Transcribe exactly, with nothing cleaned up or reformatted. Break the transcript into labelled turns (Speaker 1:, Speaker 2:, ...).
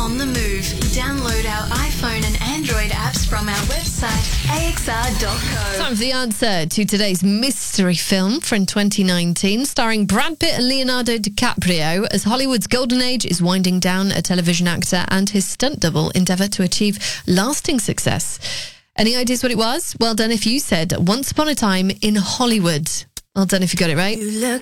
Speaker 1: on the move. Download our iPhone and Android apps from our website, a x r dot co.
Speaker 2: Time for the answer to today's mystery film from twenty nineteen, starring Brad Pitt and Leonardo DiCaprio, as Hollywood's golden age is winding down. A television actor and his stunt double endeavour to achieve lasting success. Any ideas what it was? Well done if you said Once Upon a Time in Hollywood. Well done if you got it right.
Speaker 1: You look